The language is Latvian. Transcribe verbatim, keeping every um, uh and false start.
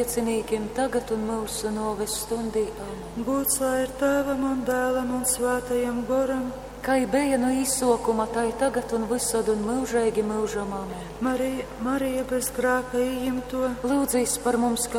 Grēcinīkiem tagad un mūsu nāves stundī. Amen. Gods lai ir Tēvam un Dēlam un Svētajam Goram, Kā bija no izsākuma, tā ir tagad un visad un mūžīgi mūžam. Amen. Marija, Marija bez grēka ījimto, Lūdzīs par mums, ka